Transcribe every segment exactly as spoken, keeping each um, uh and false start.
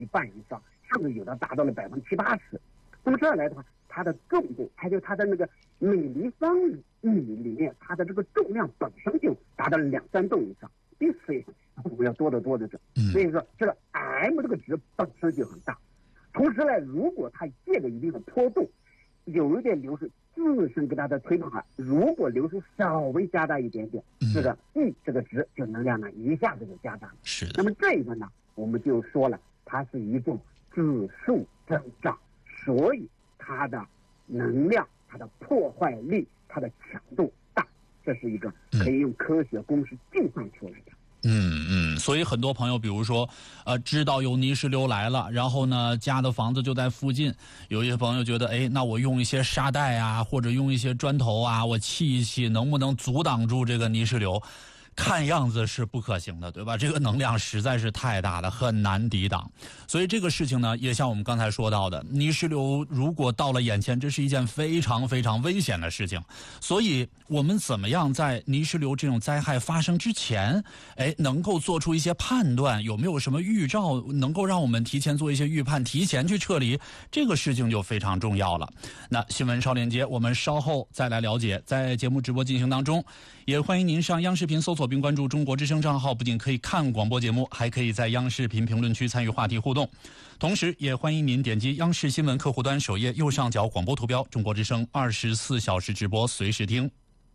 一半以上，甚至有的达到了百分之七八十。那么这样来的话，它的重度，还有它的那个每立方米里面，它的这个重量本身就达到了两三吨以上，比水我们要多得多的这。所以说，这个 M 这个值本身就很大。同时呢，如果它借了一定的坡度，有一点流失，自身给它的推动哈，如果流失稍微加大一点点，这个 E 这个值就能量呢一下子就加大了。 是的。 那么这个呢，我们就说了，它是一种指数增长，所以它的能量、它的破坏力、它的强度大，这是一个可以用科学公式计算出来的。 嗯嗯，所以很多朋友，比如说，呃，知道有泥石流来了，然后呢，家的房子就在附近，有一些朋友觉得，哎，那我用一些沙袋啊，或者用一些砖头啊，我砌一砌，能不能阻挡住这个泥石流？看样子是不可行的，对吧？这个能量实在是太大了，很难抵挡。所以这个事情呢，也像我们刚才说到的，泥石流如果到了眼前，这是一件非常非常危险的事情。所以我们怎么样在泥石流这种灾害发生之前，哎，能够做出一些判断，有没有什么预兆能够让我们提前做一些预判，提前去撤离，这个事情就非常重要了。那新闻超链接我们稍后再来了解。在节目直播进行当中，也欢迎您上央视频搜索并关注中国之声账号，不仅可以看广播节目，还可以在央视频评论区参与话题互动。同时也欢迎您点击央视新闻客户端首页右上角广播图标，中国之声二十四小时直播，随时听。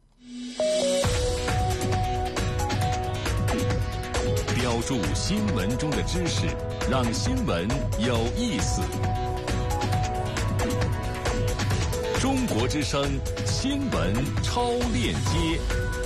标注新闻中的知识，让新闻有意思。中国之声新闻超链接。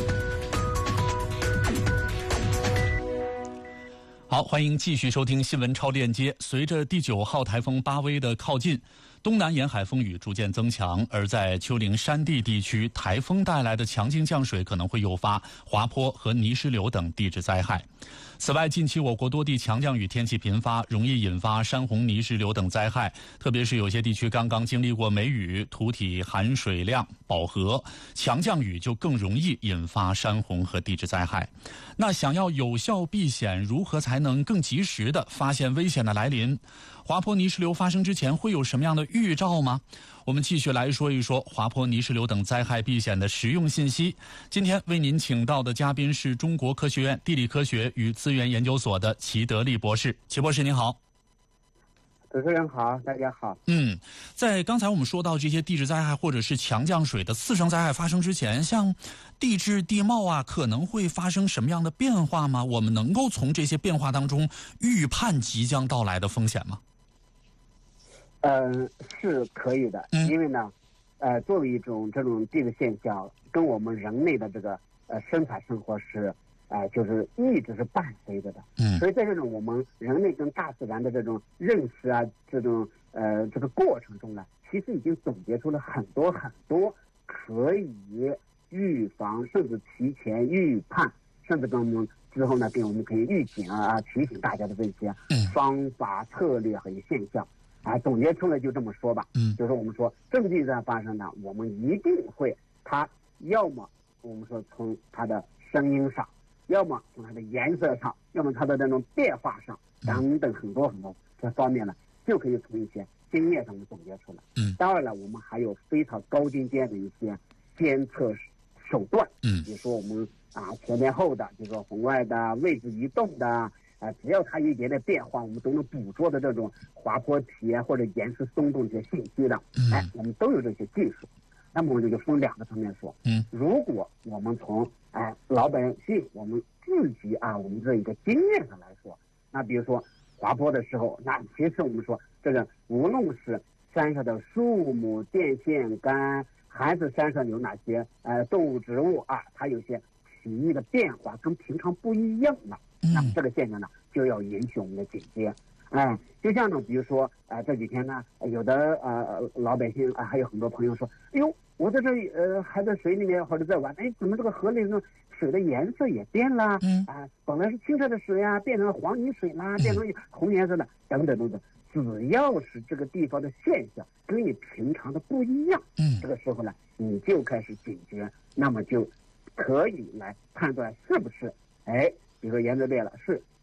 好，欢迎继续收听新闻超链接。随着第九号台风巴威的靠近，东南沿海风雨逐渐增强，而在丘陵山地地区，台风带来的强劲降水可能会诱发滑坡和泥石流等地质灾害。此外，近期我国多地强降雨天气频发，容易引发山洪、泥石流等灾害，特别是有些地区刚刚经历过梅雨，土体含水量饱和，强降雨就更容易引发山洪和地质灾害。那想要有效避险，如何才能更及时地发现危险的来临？滑坡泥石流发生之前会有什么样的预兆吗？我们继续来说一说滑坡泥石流等灾害避险的实用信息。今天为您请到的嘉宾是中国科学院地理科学与资源研究所的齐德利博士。齐博士您好。 主持人好，大家好。 嗯，在刚才我们说到这些地质灾害或者是强降水的次生灾害发生之前，像地质地貌啊，可能会发生什么样的变化吗？我们能够从这些变化当中预判即将到来的风险吗？ 嗯、呃，是可以的， 嗯、 因为呢，呃，作为一种这种地质现象，跟我们人类的这个呃生产生活是。呃，就是一直是伴随着的， 嗯， 所以在这种我们人类跟大自然的这种认识啊，这种呃这个过程中呢，其实已经总结出了很多很多可以预防，甚至提前预判，甚至跟我们之后呢，给我们可以预警啊，提醒大家的这些方法、策略和现象啊，总结出来就这么说吧， 嗯， 就是我们说这个地震发生呢，我们一定会它要么我们说从它的声音上。要么从它的颜色上，要么它的那种变化上，等等很多很多这方面呢，就可以从一些经验上面总结出来。 嗯， 当然了，我们还有非常高精尖的一些监测手段。 嗯， 比如说我们啊前面后的，比如说红外的、位置移动的啊，只要它一点点变化，我们都能捕捉的这种滑坡体或者岩石松动这些信息的。 嗯， 哎，我们都有这些技术。那么我们就分两个层面说。 嗯， 如果我们从哎，老百姓，我们自己啊，我们这一个经验上来说，那比如说滑坡的时候，那其实我们说这个，无论是山上的树木、电线杆，还是山上有哪些呃动物、植物啊，它有些奇异的变化，跟平常不一样了。那么这个现象呢，就要引起我们的警觉。哎，就像呢，比如说，呃，这几天呢，有的呃老百姓啊、呃，还有很多朋友说，哎呦，我在这里呃还在水里面或者在玩，哎，怎么这个河里呢水的颜色也变了？嗯啊、呃，本来是清澈的水啊，变成了黄泥水啦，变成红颜色的，等等等等。只要是这个地方的现象跟你平常的不一样，嗯，这个时候呢，你就开始警觉，那么就可以来判断是不是，哎，比如说颜色变了，是。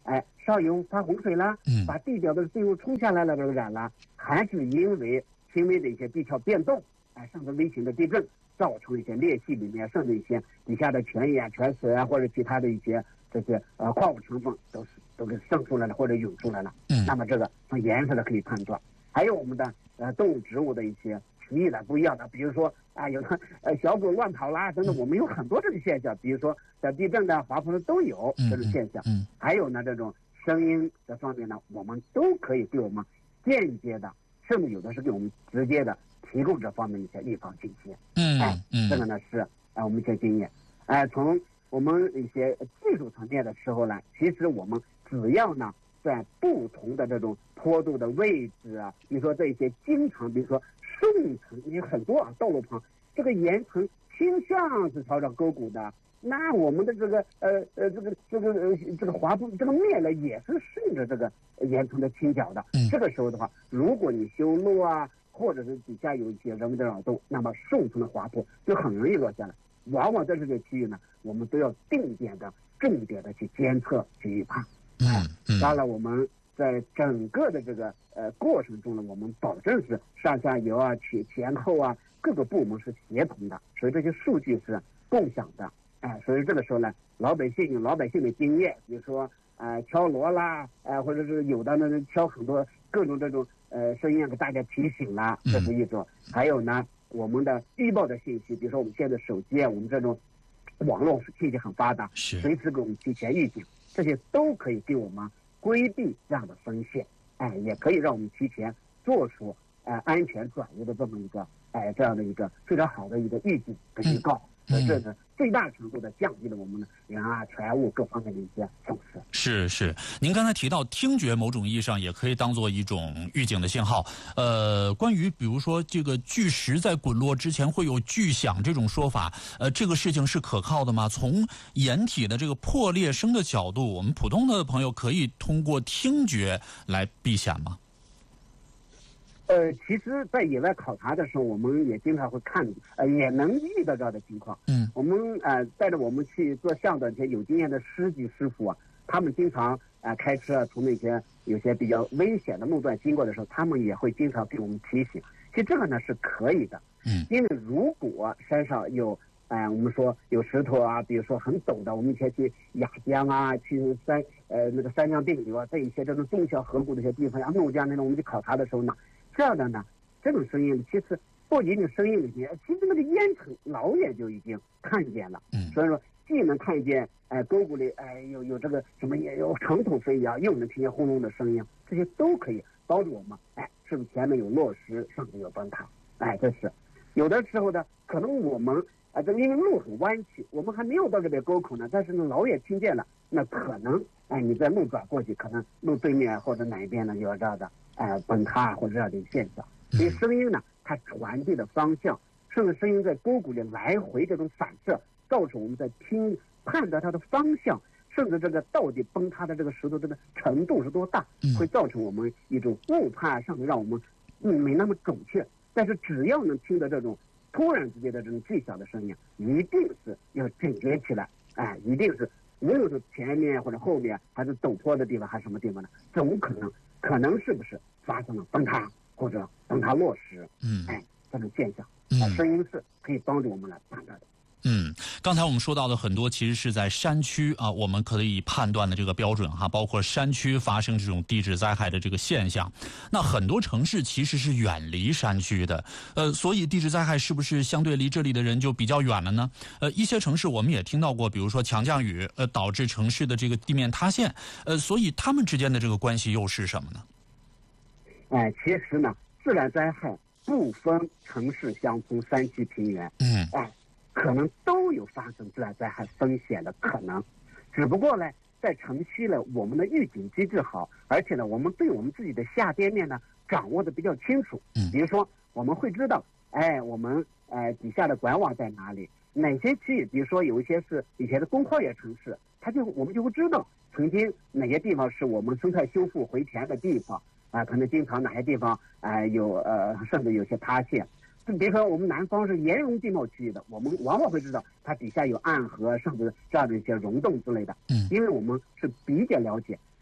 哎上游发洪水了， 嗯， 把地表的水物冲下来了，这个染了，还是因为轻微的一些地壳变动，哎，甚至微型的地震，造成一些裂隙里面，甚至一些底下的泉眼、泉水啊，或者其他的一些这些呃矿物成分都是都给渗出来了或者涌出来了。 嗯， 那么这个从颜色的可以判断，还有我们的呃动物植物的一些奇异的不一样的，比如说啊、有的呃小狗乱跑啦等等，我们有很多这个现象，比如说在地震的、滑坡的都有这种现象。 嗯，嗯还有呢这种声音这方面呢，我们都可以给我们间接的，甚至有的是给我们直接的提供这方面的一些预防信息。 嗯， 哎， 嗯， 这个呢是啊、呃、我们一些经验。哎、呃，从我们一些技术层面的时候呢，其实我们只要呢在不同的这种坡度的位置啊，比如说这些经常，比如说顺层，有很多啊道路旁这个岩层倾向是朝着沟谷的，那我们的这个呃呃这个这个呃这个滑坡这个面呢也是顺着这个岩层的倾角的。 嗯， 这个时候的话，如果你修路啊，或者是底下有一些人为的扰动，那么顺层的滑坡就很容易落下来。往往在这个区域呢，我们都要定点的、重点的去监测、去预判。 嗯嗯， 当然我们在整个的这个呃过程中呢，我们保证是上下游啊、前前后啊各个部门是协同的，所以这些数据是共享的。哎，所以这个时候呢，老百姓有老百姓的经验，比如说呃敲锣啦，呃或者是有的呢敲很多各种这种呃声音给大家提醒啦，这是一种。还有呢，我们的预报的信息，比如说我们现在手机啊，我们这种网络信息很发达， 是随时给我们提前预警，这些都可以给我们规避这样的风险，哎，也可以让我们提前做出呃安全转移的这么一个哎这样的一个非常好的一个预警和预告。所以这是最大程度的降低了我们的人啊、财物各方面的一些损失。 是是，您刚才提到听觉某种意义上也可以当做一种预警的信号。呃，关于比如说这个巨石在滚落之前会有巨响这种说法，呃，这个事情是可靠的吗？从岩体的这个破裂声的角度，我们普通的朋友可以通过听觉来避险吗？ 呃，其实，在野外考察的时候，我们也经常会看，呃，也能遇到这样的情况。 嗯， 我们呃带着我们去做向导这些有经验的师级师傅啊，他们经常啊、呃、开车从那些有些比较危险的路段经过的时候，他们也会经常给我们提醒。其实这个呢是可以的， 嗯， 因为如果山上有哎、呃、我们说有石头啊，比如说很陡的，我们以前去雅江啊，去三呃那个三江并流啊，这一些这种中小河谷这些地方啊，怒江那种，我们去考察的时候呢。这样的呢，这种声音其实不仅仅声音里面，其实那个烟层老远就已经看见了。 嗯， 所以说既能看见哎沟谷里哎有有这个什么也有尘土飞扬，又能听见轰隆的声音，这些都可以帮助我们哎是不是前面有落石，甚至有崩塌。哎，这是有的时候呢，可能我们啊这因为路很弯曲，我们还没有到这边沟口呢，但是呢老远听见了，那可能哎你在路转过去，可能路对面或者哪一边呢有这样的。呃，崩塌或者这样的现象，所以声音呢，它传递的方向，甚至声音在沟谷里来回这种反射，造成我们在听判断它的方向，甚至这个到底崩塌的这个石头这个程度是多大，会造成我们一种误判，甚至让我们嗯没那么准确。但是只要能听到这种突然之间的这种巨小的声音，一定是要警觉起来，哎，一定是无论是前面或者后面，还是陡坡的地方，还是什么地方呢，总可能。可能是不是发生了崩塌或者崩塌落石？嗯，哎，这种现象，嗯，声音是可以帮助我们来判断的。 嗯，刚才我们说到的很多其实是在山区啊，我们可以判断的这个标准哈，包括山区发生这种地质灾害的这个现象。那很多城市其实是远离山区的，呃，所以地质灾害是不是相对离这里的人就比较远了呢？呃，一些城市我们也听到过，比如说强降雨，呃，导致城市的这个地面塌陷，呃，所以他们之间的这个关系又是什么呢？ 哎，其实呢，自然灾害不分城市、乡村、山区、平原， 嗯， 哎。可能都有发生自然灾害风险的可能，只不过呢，在城区呢，我们的预警机制好，而且呢，我们对我们自己的下跌面呢掌握的比较清楚。 嗯， 比如说我们会知道，哎，我们呃底下的管网在哪里，哪些区域，比如说有一些是以前的工矿业城市，它就我们就会知道曾经哪些地方是我们生态修复回填的地方啊、呃，可能经常哪些地方啊、呃、有呃甚至有些塌陷。比如说我们南方是岩溶地貌区域的，我们往往会知道它底下有暗河，甚至这样的一些溶洞之类的。嗯，因为我们是比较了解这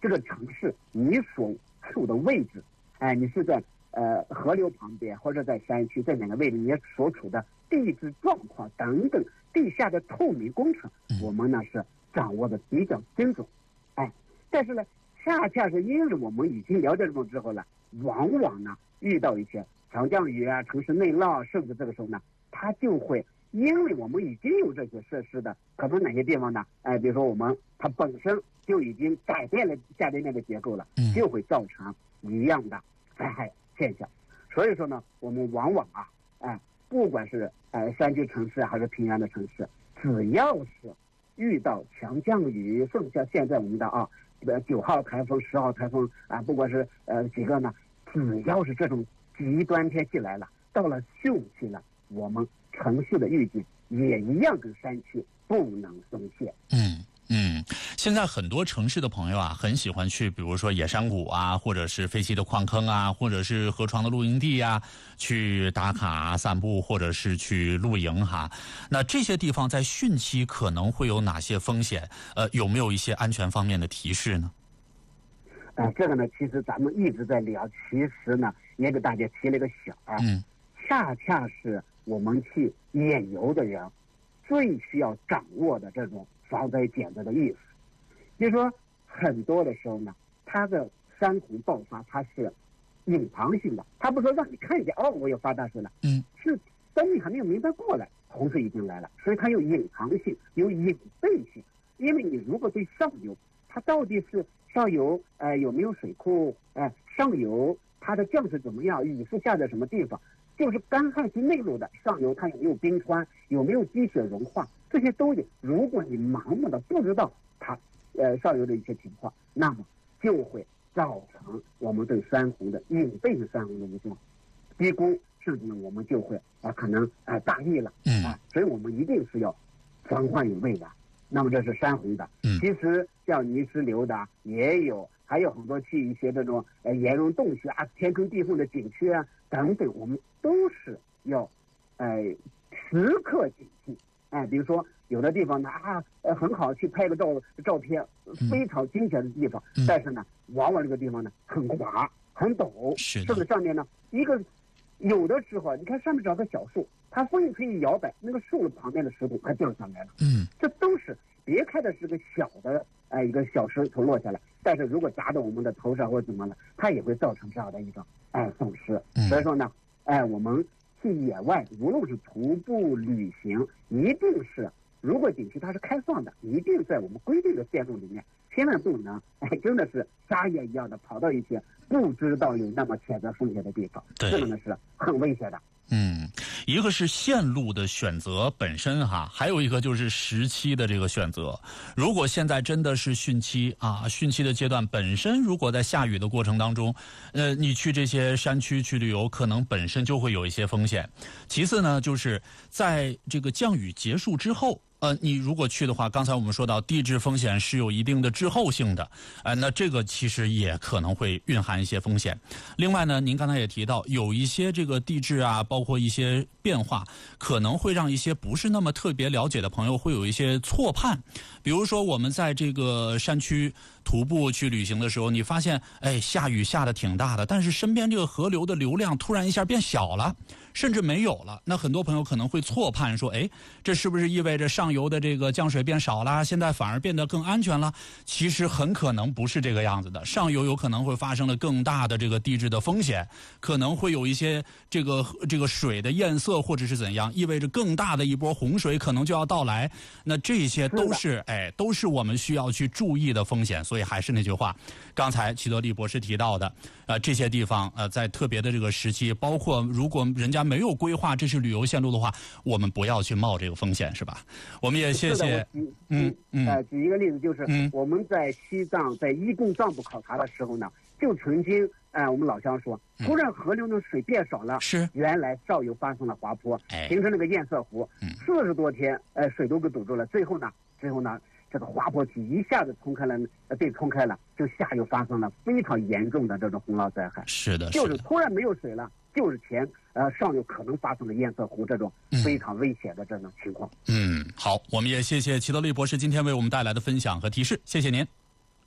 这个城市你所处的位置，哎，你是在呃河流旁边，或者在山区，在哪个位置，你所处的地质状况等等，地下的透明工程，我们呢是掌握的比较精准，哎，但是呢，恰恰是因为我们已经了解这种之后呢，往往呢遇到一些强降雨啊、城市内涝，甚至这个时候呢，它就会因为我们已经有这些设施的，可能哪些地方呢，哎，比如说我们它本身就已经改变了下地面的结构了，就会造成一样的灾害现象。所以说呢，我们往往啊，哎，不管是呃山区城市还是平原的城市，只要是遇到强降雨，甚至像现在我们的啊，呃九号台风、十号台风啊，不管是呃几个呢，只要是这种极端天气来了，到了汛期了，我们城市的预警也一样跟山区不能松懈。 嗯嗯，现在很多城市的朋友啊，很喜欢去，比如说野山谷啊，或者是废弃的矿坑啊，或者是河床的露营地啊，去打卡、散步，或者是去露营哈。那这些地方在汛期可能会有哪些风险？呃，有没有一些安全方面的提示呢？ 呃，这个呢，其实咱们一直在聊，其实呢，也给大家提了个醒儿， 嗯， 恰恰是我们去野游的人最需要掌握的这种防灾减灾的意识。比如说，很多的时候呢，它的山洪爆发它是隐藏性的，它不说让你看见哦，我又发大水了， 嗯， 是等你还没有明白过来，洪水已经来了，所以它有隐藏性，有隐蔽性。因为你如果对上游，它到底是上游呃有没有水库，呃上游它的降水怎么样，雨是下在什么地方，就是干旱期内陆的上游它有没有冰川，有没有积雪融化，这些都有。如果你盲目的不知道它呃上游的一些情况，那么就会造成我们对山洪的隐蔽的山洪的一种低估，甚至呢我们就会啊、呃、可能啊、呃、大意了啊、呃，所以我们一定是要防患于未然。那么这是山洪的，其实像泥石流的也有，还有很多去一些这种呃岩溶洞穴啊、天坑地缝的景区啊等等，我们都是要呃时刻警惕。哎、呃，比如说有的地方呢啊呃很好去拍个照照片，非常精彩的地方， 嗯、 但是呢，往往这个地方呢很滑、很陡，甚至上面呢一个有的时候你看上面找个小树，它风可以摇摆，那个树旁边的石头快掉下来了。 嗯， 这都是别看的是个小的呃一个小石头落下来，但是如果砸到我们的头上或者怎么了，它也会造成这样的一种哎、呃、损失。所以说呢，哎、呃、我们去野外，无论是徒步旅行，一定是如果景区它是开放的，一定在我们规定的线路里面，千万不能哎真的是撒野一样的跑到一些不知道有那么潜在风险的地方，这个呢是很危险的。 嗯，一个是线路的选择本身哈，还有一个就是时期的这个选择。如果现在真的是汛期啊，汛期的阶段本身，如果在下雨的过程当中，呃，你去这些山区去旅游，可能本身就会有一些风险。其次呢，就是在这个降雨结束之后。呃，你如果去的话，刚才我们说到地质风险是有一定的滞后性的，呃，那这个其实也可能会蕴含一些风险。另外呢，您刚才也提到，有一些这个地质啊，包括一些变化，可能会让一些不是那么特别了解的朋友会有一些错判。比如说，我们在这个山区徒步去旅行的时候，你发现，哎，下雨下的挺大的，但是身边这个河流的流量突然一下变小了，甚至没有了。那很多朋友可能会错判说，哎，这是不是意味着上游的这个降水变少了，现在反而变得更安全了？其实很可能不是这个样子的，上游有可能会发生了更大的这个地质的风险，可能会有一些这个这个水的堰塞或者是怎样，意味着更大的一波洪水可能就要到来。那这些都是哎，都是我们需要去注意的风险。所以还是那句话，刚才齐德利博士提到的，呃，这些地方呃，在特别的这个时期，包括如果人家没有规划这是旅游线路的话，我们不要去冒这个风险，是吧？我们也谢谢。 嗯嗯。呃，举一个例子，就是我们在西藏在伊贡藏部考察的时候呢，就曾经呃，我们老乡说，突然河流的水变少了， 是原来上游发生了滑坡，形成那个堰塞湖，四十多天呃水都给堵住了，最后呢，最后呢。这个滑坡期一下子冲开了，呃，被冲开了，就下游发生了非常严重的这种洪涝灾害。 是的， 就是突然没有水了，就是前呃上游可能发生了堰塞湖这种非常危险的这种情况。 嗯，好，我们也谢谢齐德利博士今天为我们带来的分享和提示，谢谢您。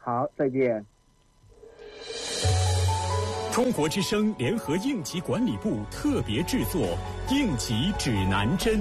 好，再见。 中国之声联合应急管理部特别制作《应急指南针》。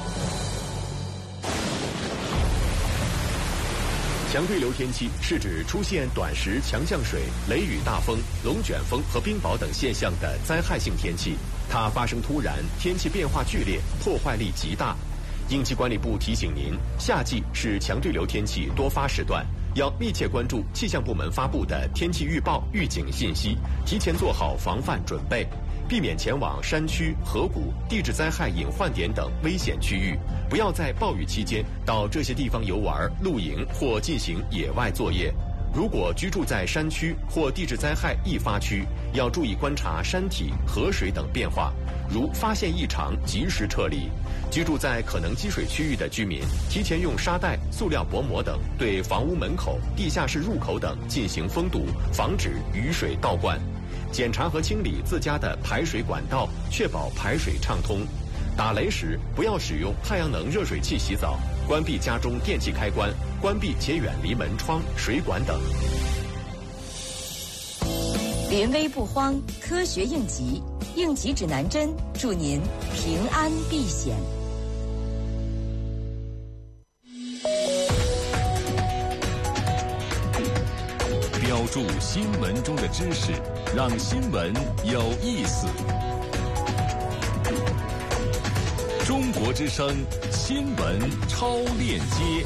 强对流天气是指出现短时强降水、雷雨大风、龙卷风和冰雹等现象的灾害性天气，它发生突然，天气变化剧烈，破坏力极大。应急管理部提醒您，夏季是强对流天气多发时段，要密切关注气象部门发布的天气预报、预警信息，提前做好防范准备，避免前往山区、河谷、地质灾害隐患点等危险区域，不要在暴雨期间到这些地方游玩、露营或进行野外作业。如果居住在山区或地质灾害易发区，要注意观察山体、河水等变化，如发现异常及时撤离。居住在可能积水区域的居民，提前用沙袋、塑料薄膜等对房屋门口、地下室入口等进行封堵，防止雨水倒灌。检查和清理自家的排水管道，确保排水畅通。打雷时不要使用太阳能热水器洗澡，关闭家中电器开关，关闭且远离门窗、水管等。 临危不慌，科学应急，应急指南针，祝您平安避险。 标注新闻中的知识，让新闻有意思。中国之声新闻超链接，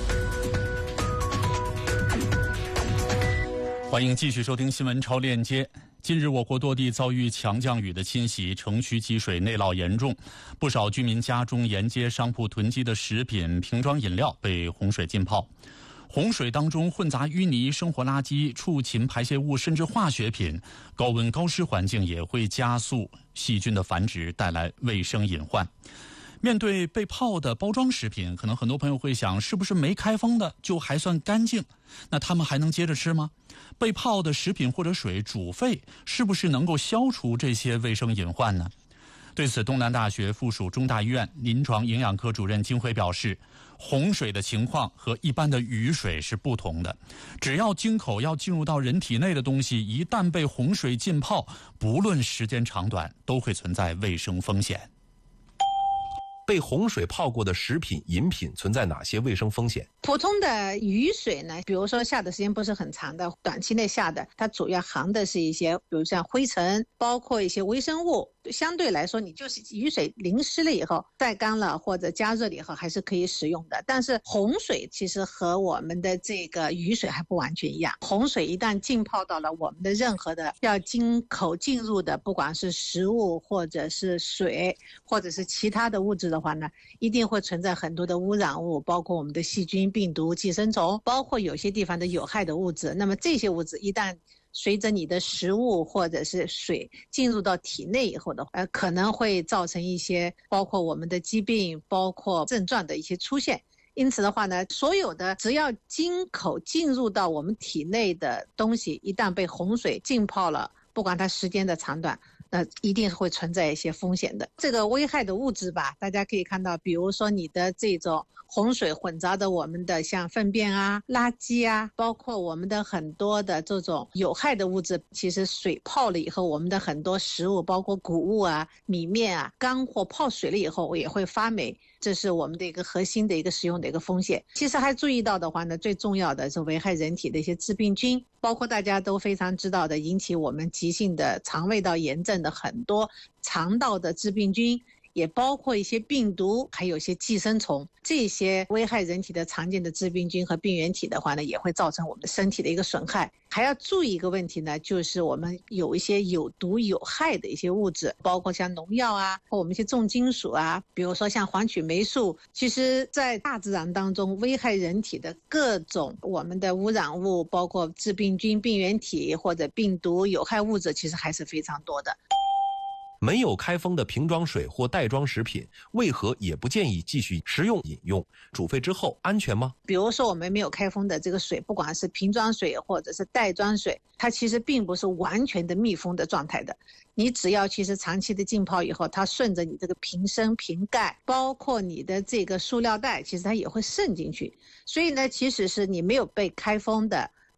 欢迎继续收听新闻超链接。近日，我国多地遭遇强降雨的侵袭，城区积水内涝严重，不少居民家中沿街商铺囤积的食品、瓶装饮料被洪水浸泡。洪水当中混杂淤泥、生活垃圾、畜禽排泄物，甚至化学品。高温高湿环境也会加速细菌的繁殖，带来卫生隐患。面对被泡的包装食品，可能很多朋友会想，是不是没开封的就还算干净？那他们还能接着吃吗？被泡的食品或者水煮沸，是不是能够消除这些卫生隐患呢？对此，东南大学附属中大医院临床营养科主任金辉表示，洪水的情况和一般的雨水是不同的，只要经口要进入到人体内的东西，一旦被洪水浸泡，不论时间长短，都会存在卫生风险。 被洪水泡过的食品、饮品存在哪些卫生风险？ 普通的雨水呢，比如说下的时间不是很长的，短期内下的，它主要含的是一些，比如像灰尘，包括一些微生物。相对来说，你就是雨水淋湿了以后，晒干了或者加热了以后，还是可以使用的。但是洪水其实和我们的这个雨水还不完全一样。洪水一旦浸泡到了我们的任何的要经口进入的，不管是食物或者是水，或者是其他的物质的话呢，一定会存在很多的污染物，包括我们的细菌、病毒、寄生虫，包括有些地方的有害的物质。那么这些物质一旦随着你的食物或者是水进入到体内以后的话，呃，可能会造成一些包括我们的疾病，包括症状的一些出现。因此的话呢，所有的只要经口进入到我们体内的东西，一旦被洪水浸泡了，不管它时间的长短，那一定会存在一些风险的。这个危害的物质吧，大家可以看到，比如说你的这种洪水混杂的我们的像粪便啊、垃圾啊，包括我们的很多的这种有害的物质，其实水泡了以后，我们的很多食物，包括谷物啊、米面啊、干货泡水了以后也会发霉，这是我们的一个核心的一个使用的一个风险。其实还注意到的话呢，最重要的是危害人体的一些致病菌，包括大家都非常知道的引起我们急性的肠胃道炎症的很多肠道的致病菌，也包括一些病毒，还有一些寄生虫。这些危害人体的常见的致病菌和病原体的话呢，也会造成我们身体的一个损害。还要注意一个问题呢，就是我们有一些有毒有害的一些物质，包括像农药啊，或我们一些重金属啊，比如说像黄曲霉素。其实在大自然当中，危害人体的各种我们的污染物，包括致病菌、病原体或者病毒有害物质，其实还是非常多的。 没有开封的瓶装水或袋装食品，为何也不建议继续食用饮用？煮沸之后安全吗？ 比如说我们没有开封的这个水，不管是瓶装水或者是袋装水，它其实并不是完全的密封的状态的。你只要其实长期的浸泡以后，它顺着你这个瓶身、瓶盖，包括你的这个塑料袋，其实它也会渗进去。所以呢，即使是你没有被开封的，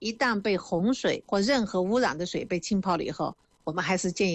一旦被洪水或任何污染的水被浸泡了以后，我们还是建议